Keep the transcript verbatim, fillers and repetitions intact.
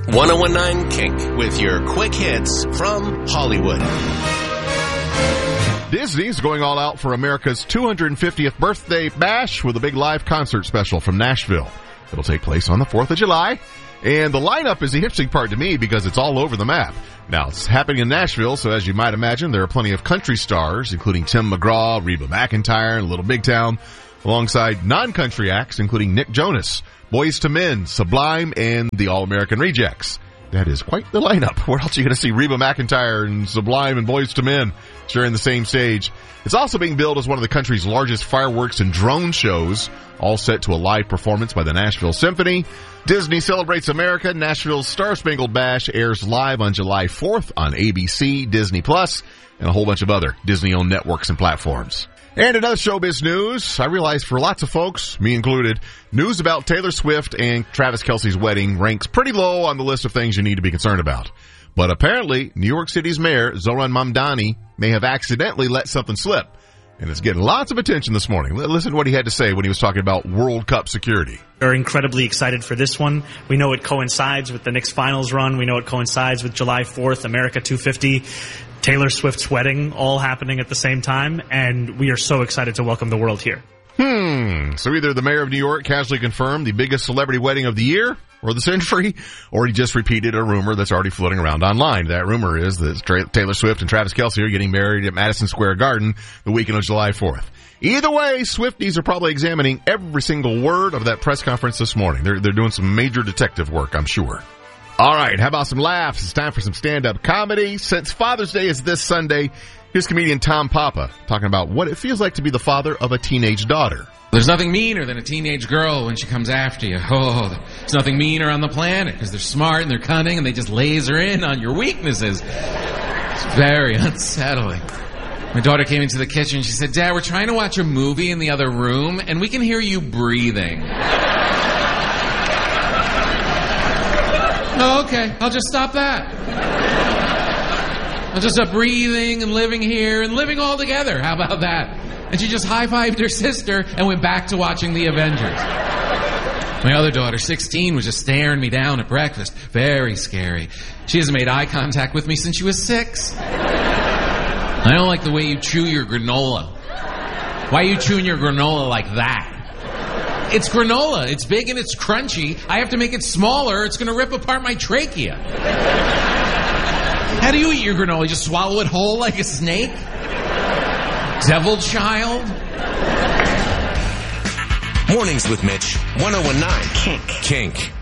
ten nineteen Kink with your quick hits from Hollywood. Disney's going all out for America's two hundred fiftieth birthday bash with a big live concert special from Nashville. It'll take place on the fourth of July. And the lineup is the interesting part to me because it's all over the map. Now, it's happening in Nashville, so as you might imagine, there are plenty of country stars, including Tim McGraw, Reba McEntire, and Little Big Town, alongside non-country acts, including Nick Jonas, Boyz two Men, Sublime, and the All-American Rejects. That is quite the lineup. Where else are you going to see Reba McEntire and Sublime and Boyz two Men sharing the same stage? It's also being billed as one of the country's largest fireworks and drone shows, all set to a live performance by the Nashville Symphony. Disney Celebrates America. Nashville's Star-Spangled Bash airs live on July fourth on A B C, Disney Plus, and a whole bunch of other Disney-owned networks and platforms. And another showbiz news. I realize for lots of folks, me included, news about Taylor Swift and Travis Kelce's wedding ranks pretty low on the list of things you need to be concerned about. But apparently, New York City's mayor, Zohran Mamdani, may have accidentally let something slip. And it's getting lots of attention this morning. Listen to what he had to say when he was talking about World Cup security. We're incredibly excited for this one. We know it coincides with the Knicks finals run. We know it coincides with July fourth, America two fifty, Taylor Swift's wedding, all happening at the same time. And we are so excited to welcome the world here. Hmm. So either the mayor of New York casually confirmed the biggest celebrity wedding of the year or the century, or he just repeated a rumor that's already floating around online. That rumor is that Tra- Taylor Swift and Travis Kelce are getting married at Madison Square Garden the weekend of July fourth. Either way, Swifties are probably examining every single word of that press conference this morning. They're, they're doing some major detective work, I'm sure. All right, how about some laughs? It's time for some stand-up comedy. Since Father's Day is this Sunday, here's comedian Tom Papa talking about what it feels like to be the father of a teenage daughter. There's nothing meaner than a teenage girl when she comes after you. Oh, there's nothing meaner on the planet because they're smart and they're cunning and they just laser in on your weaknesses. It's very unsettling. My daughter came into the kitchen and she said, "Dad, we're trying to watch a movie in the other room and we can hear you breathing." Oh, okay. I'll just stop that. I'll just stop breathing and living here and living all together. How about that? And she just high-fived her sister and went back to watching the Avengers. My other daughter, sixteen, was just staring me down at breakfast. Very scary. She hasn't made eye contact with me since she was six. I don't like the way you chew your granola. Why are you chewing your granola like that? It's granola. It's big and it's crunchy. I have to make it smaller. It's going to rip apart my trachea. How do you eat your granola? You just swallow it whole like a snake? Devil child? Mornings with Mitch, ten nineteen Kink. Kink.